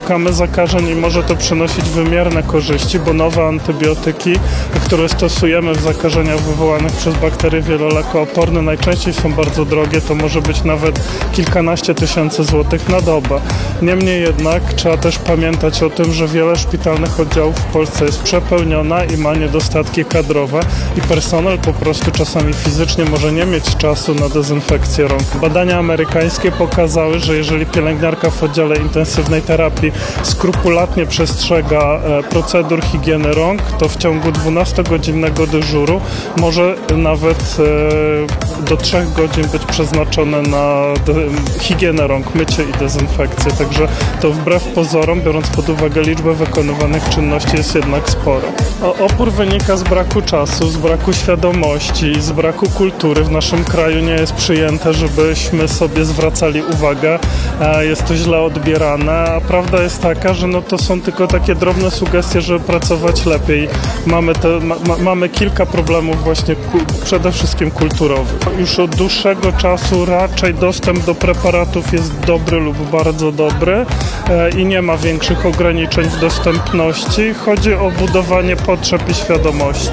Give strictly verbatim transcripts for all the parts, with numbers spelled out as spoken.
szukamy zakażeń i może to przynosić wymierne korzyści, bo nowe antybiotyki, które stosujemy w zakażeniach wywołanych przez bakterie wielolekooporne, najczęściej są bardzo drogie, to może być nawet kilkanaście tysięcy złotych na dobę. Niemniej jednak trzeba też pamiętać o tym, że wiele szpitalnych oddziałów w Polsce jest przepełniona i ma niedostatki kadrowe i personel po prostu czasami fizycznie może nie mieć czasu na dezynfekcję rąk. Badania amerykańskie pokazały, że jeżeli pielęgniarka w oddziale intensywnej terapii skrupulatnie przestrzega e, procedur higieny rąk, to w ciągu dwunastogodzinnego dyżuru może nawet e, do trzech godzin być przeznaczone na de- higienę rąk, mycie i dezynfekcję. Także to wbrew pozorom, biorąc pod uwagę liczbę wykonywanych czynności, jest jednak sporo. O, opór wynika z braku czasu, z braku świadomości, z braku kultury. W naszym kraju nie jest przyjęte, żebyśmy sobie zwracali uwagę. E, jest to źle odbierane, a prawda jest taka, że no to są tylko takie drobne sugestie, żeby pracować lepiej. Mamy, te, ma, mamy kilka problemów właśnie ku, przede wszystkim kulturowych. Już od dłuższego czasu raczej dostęp do preparatów jest dobry lub bardzo dobry e, i nie ma większych ograniczeń w dostępności. Chodzi o budowanie potrzeb i świadomości.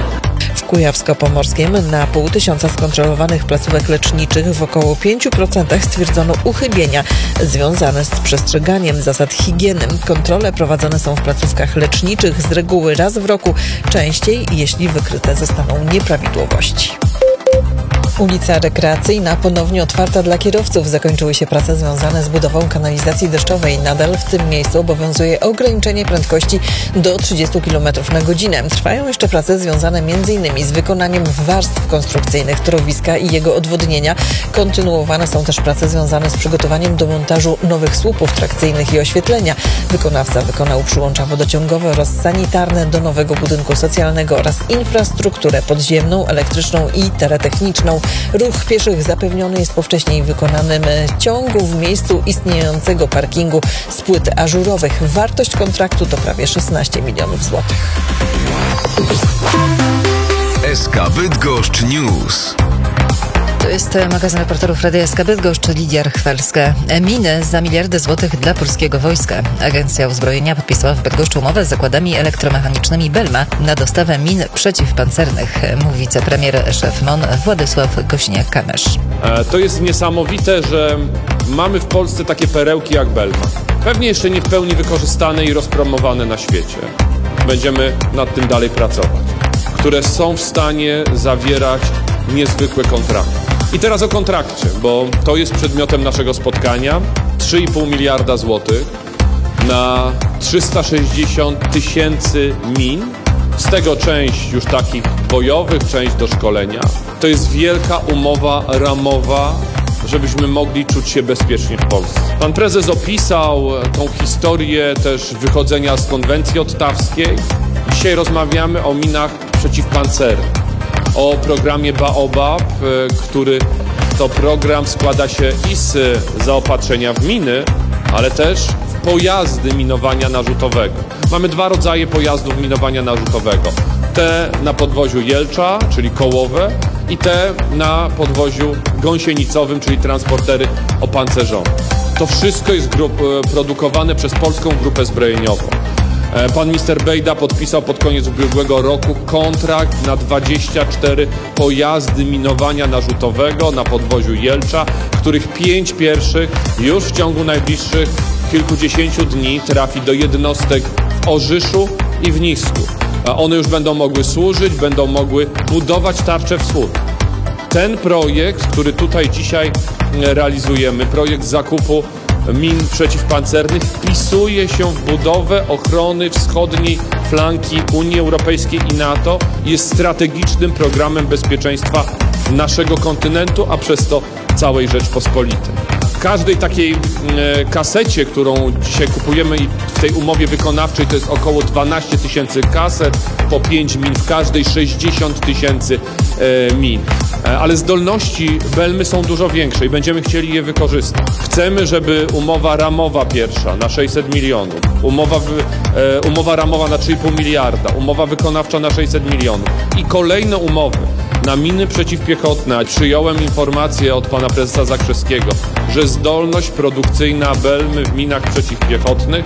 W Kujawsko-Pomorskim na pół tysiąca skontrolowanych placówek leczniczych w około pięć procent stwierdzono uchybienia związane z przestrzeganiem zasad higieny. Kontrole prowadzone są w placówkach leczniczych z reguły raz w roku, częściej jeśli wykryte zostaną nieprawidłowości. Ulica Rekreacyjna ponownie otwarta dla kierowców. Zakończyły się prace związane z budową kanalizacji deszczowej. Nadal w tym miejscu obowiązuje ograniczenie prędkości do trzydziestu kilometrów na godzinę. Trwają jeszcze prace związane m.in. z wykonaniem warstw konstrukcyjnych torowiska i jego odwodnienia. Kontynuowane są też prace związane z przygotowaniem do montażu nowych słupów trakcyjnych i oświetlenia. Wykonawca wykonał przyłącza wodociągowe oraz sanitarne do nowego budynku socjalnego oraz infrastrukturę podziemną, elektryczną i teletechniczną. Ruch pieszych zapewniony jest po wcześniej wykonanym ciągu w miejscu istniejącego parkingu z płyt ażurowych. Wartość kontraktu to prawie szesnaście milionów złotych. S K Bydgoszcz News. To jest magazyn reporterów Radia S K Bydgoszcz, Lidia Rchwelska. Miny za miliardy złotych dla polskiego wojska. Agencja Uzbrojenia podpisała w Bydgoszczu umowę z zakładami elektromechanicznymi Belma na dostawę min przeciwpancernych, mówi wicepremier szef M O N Władysław Kośniak-Kamysz. To jest niesamowite, że mamy w Polsce takie perełki jak Belma. Pewnie jeszcze nie w pełni wykorzystane i rozpromowane na świecie. Będziemy nad tym dalej pracować. Które są w stanie zawierać niezwykłe kontrakty. I teraz o kontrakcie, bo to jest przedmiotem naszego spotkania. trzy i pół miliarda złotych na trzysta sześćdziesiąt tysięcy min, z tego część już takich bojowych, część do szkolenia. To jest wielka umowa ramowa, żebyśmy mogli czuć się bezpiecznie w Polsce. Pan prezes opisał tą historię też wychodzenia z konwencji ottawskiej. Dzisiaj rozmawiamy o minach przeciwpancernych, o programie Baobab, który to program składa się i z zaopatrzenia w miny, ale też w pojazdy minowania narzutowego. Mamy dwa rodzaje pojazdów minowania narzutowego. Te na podwoziu Jelcza, czyli kołowe, i te na podwoziu gąsienicowym, czyli transportery opancerzone. To wszystko jest grup, produkowane przez Polską Grupę Zbrojeniową. Pan minister Bejda podpisał pod koniec ubiegłego roku kontrakt na dwadzieścia cztery pojazdy minowania narzutowego na podwoziu Jelcza, których pięć pierwszych już w ciągu najbliższych kilkudziesięciu dni trafi do jednostek w Orzyszu i w Nisku. One już będą mogły służyć, będą mogły budować tarczę wschód. Ten projekt, który tutaj dzisiaj realizujemy, projekt zakupu min przeciwpancernych, wpisuje się w budowę ochrony wschodniej flanki Unii Europejskiej i NATO. Jest strategicznym programem bezpieczeństwa naszego kontynentu, a przez to całej Rzeczpospolitej. W każdej takiej e, kasecie, którą dzisiaj kupujemy i w tej umowie wykonawczej, to jest około dwanaście tysięcy kaset, po pięć min w każdej, sześćdziesiąt tysięcy e, min. E, ale zdolności Belmy są dużo większe i będziemy chcieli je wykorzystać. Chcemy, żeby umowa ramowa pierwsza na sześćset milionów, umowa, e, umowa ramowa na trzy i pół miliarda, umowa wykonawcza na sześćset milionów i kolejne umowy na miny przeciwpiechotne. Przyjąłem informację od pana prezesa Zakrzewskiego, że zdolność produkcyjna Belmy w minach przeciwpiechotnych